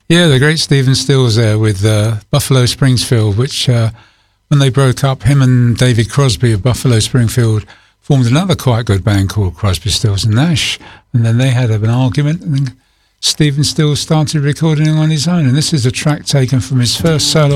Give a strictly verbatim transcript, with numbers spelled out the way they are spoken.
Yeah, the great Stephen Stills there with uh, Buffalo Springfield, which uh, when they broke up, him and David Crosby of Buffalo Springfield formed another quite good band called Crosby, Stills and Nash. And then they had an argument, and then Stephen Stills started recording on his own. And this is a track taken from his first solo